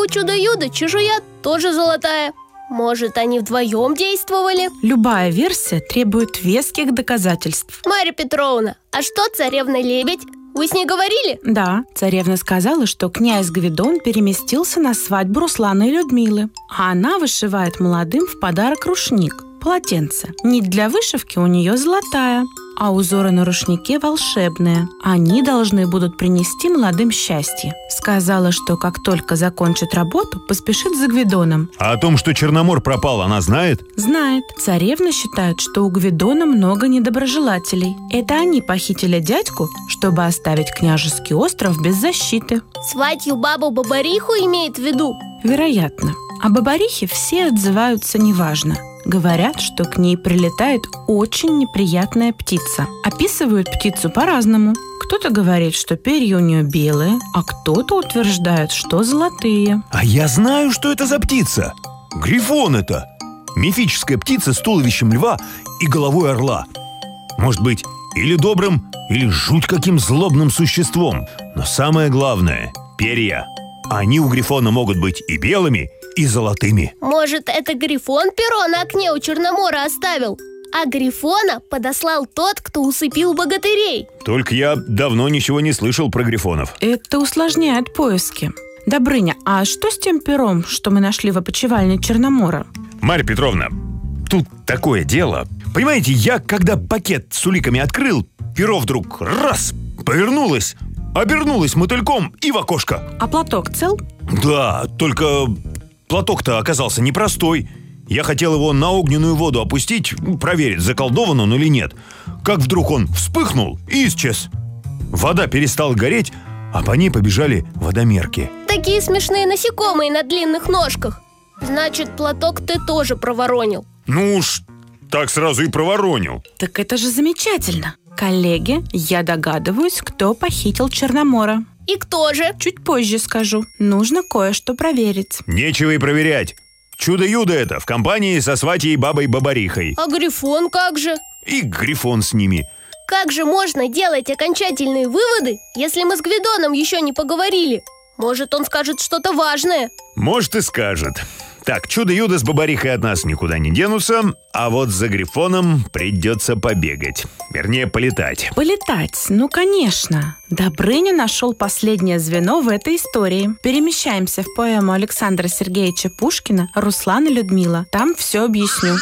у чудо-юда чешуя тоже золотая. Может, они вдвоем действовали? Любая версия требует веских доказательств. Марья Петровна, а что царевна-лебедь? Вы с ней говорили? Да, царевна сказала, что князь Гвидон переместился на свадьбу Руслана и Людмилы, а она вышивает молодым в подарок рушник, полотенце. Нить для вышивки у нее золотая, а узоры на рушнике волшебные. Они должны будут принести молодым счастье. Сказала, что как только закончит работу, поспешит за Гвидоном. А о том, что Черномор пропал, она знает? Знает. Царевна считает, что у Гвидона много недоброжелателей. Это они похитили дядьку, чтобы оставить княжеский остров без защиты. Сватью бабу-бабариху имеет в виду? Вероятно. О бабарихе все отзываются неважно. Говорят, что к ней прилетает очень неприятная птица. Описывают птицу по-разному. Кто-то говорит, что перья у нее белые, а кто-то утверждает, что золотые. А я знаю, что это за птица. Грифон это. Мифическая птица с туловищем льва и головой орла. Может быть, или добрым, или жуть каким злобным существом. Но самое главное – перья. Они у грифона могут быть и белыми, и золотыми. Может, это грифон перо на окне у Черномора оставил? А грифона подослал тот, кто усыпил богатырей. Только я давно ничего не слышал про грифонов. Это усложняет поиски. Добрыня, а что с тем пером, что мы нашли в опочивальне Черномора? Марья Петровна, тут такое дело. Понимаете, я когда пакет с уликами открыл, перо вдруг раз повернулось, обернулось мотыльком и в окошко. А платок цел? Да, только платок-то оказался непростой. Я хотел его на огненную воду опустить, проверить, заколдован он или нет. Как вдруг он вспыхнул и исчез. Вода перестала гореть, а по ней побежали водомерки. Такие смешные насекомые на длинных ножках. Значит, платок ты тоже проворонил. Ну уж так сразу и проворонил. Так это же замечательно. Коллеги, я догадываюсь, кто похитил Черномора. И кто же? Чуть позже скажу. Нужно кое-что проверить. Нечего и проверять. Чудо-юдо это в компании со сватьей бабой-бабарихой. А грифон как же? И грифон с ними. Как же можно делать окончательные выводы, если мы с Гвидоном еще не поговорили? Может, он скажет что-то важное? Может, и скажет. Так, чудо-юдо с бабарихой от нас никуда не денутся, а вот за грифоном придется побегать. Вернее, полетать. Полетать? Ну, конечно. Добрыня нашел последнее звено в этой истории. Перемещаемся в поэму Александра Сергеевича Пушкина «Руслан и Людмила». Там все объясню.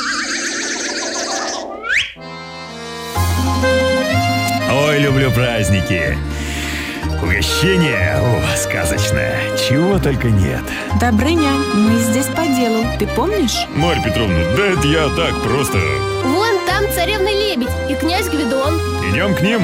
Ой, люблю праздники. Угощение, сказочное. Чего только нет. Добрыня, мы здесь по делу. Ты помнишь? Марья Петровна, да это я так просто. Вон там царевна-лебедь и князь Гвидон. Идем к ним.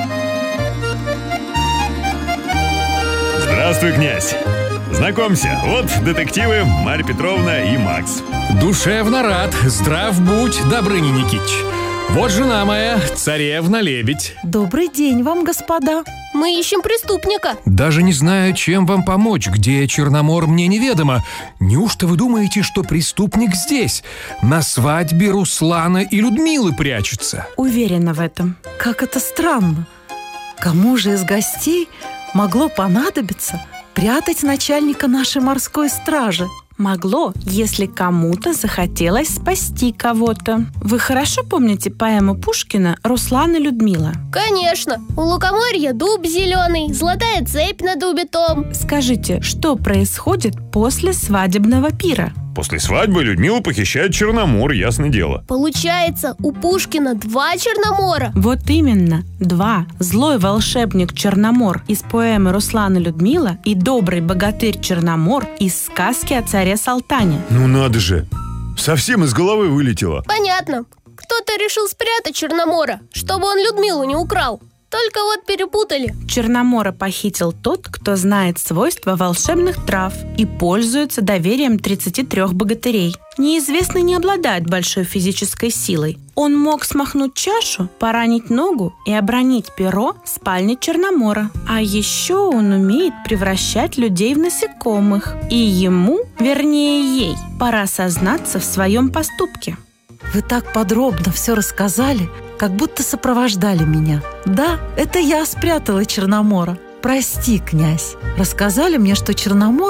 Здравствуй, князь. Знакомься, вот детективы Марья Петровна и Макс. Душевно рад. Здрав будь, Добрыня Никитич. Вот жена моя, царевна-лебедь. Добрый день вам, господа. Мы ищем преступника. Даже не знаю, чем вам помочь. Где Черномор, мне неведомо. Неужто вы думаете, что преступник здесь? На свадьбе Руслана и Людмилы прячется? Уверена в этом. Как это странно. Кому же из гостей могло понадобиться прятать начальника нашей морской стражи? Могло, если кому-то захотелось спасти кого-то. Вы хорошо помните поэму Пушкина «Руслан и Людмила»? Конечно. У лукоморья дуб зеленый, золотая цепь на дубе том. Скажите, что происходит после свадебного пира? После свадьбы Людмилу похищает Черномор, ясное дело. Получается, у Пушкина 2 Черномора. Вот именно, 2. Злой волшебник Черномор из поэмы «Руслан и Людмила» и добрый богатырь Черномор из сказки о царе Салтане. Ну надо же, совсем из головы вылетело. Понятно. Кто-то решил спрятать Черномора, чтобы он Людмилу не украл. Только вот перепутали. Черномора похитил тот, кто знает свойства волшебных трав и пользуется доверием 33 богатырей. Неизвестный не обладает большой физической силой. Он мог смахнуть чашу, поранить ногу и обронить перо в спальне Черномора. А еще он умеет превращать людей в насекомых. И ему, вернее ей, пора сознаться в своем поступке. Вы так подробно все рассказали, как будто сопровождали меня. Да, это я спрятала Черномора. Прости, князь. Рассказали мне, что Черномор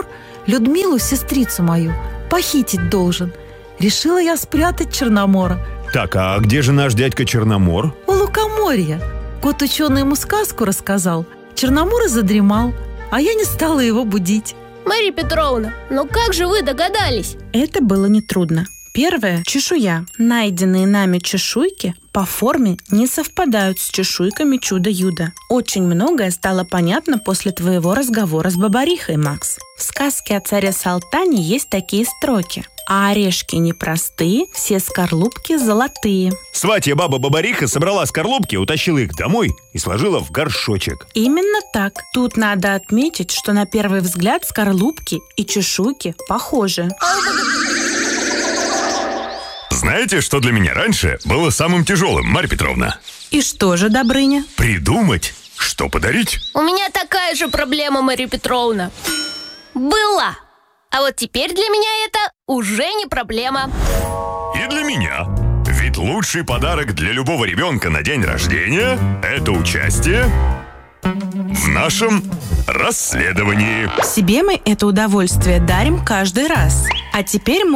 Людмилу, сестрицу мою, похитить должен. Решила я спрятать Черномора. Так, а где же наш дядька Черномор? У лукоморья. Кот ученый ему сказку рассказал. Черномор и задремал, а я не стала его будить. Мария Петровна, ну как же вы догадались? Это было нетрудно. Первое – чешуя. Найденные нами чешуйки по форме не совпадают с чешуйками чудо-юдо. Очень многое стало понятно после твоего разговора с Бабарихой, Макс. В сказке о царе Салтане есть такие строки. А орешки непростые, все скорлупки золотые. Сватья баба Бабариха собрала скорлупки, утащила их домой и сложила в горшочек. Именно так. Тут надо отметить, что на первый взгляд скорлупки и чешуйки похожи. Знаете, что для меня раньше было самым тяжелым, Марья Петровна? И что же, Добрыня? Придумать, что подарить. У меня такая же проблема, Мария Петровна. Была. А вот теперь для меня это уже не проблема. И для меня. Ведь лучший подарок для любого ребенка на день рождения – это участие в нашем расследовании. Себе мы это удовольствие дарим каждый раз. А теперь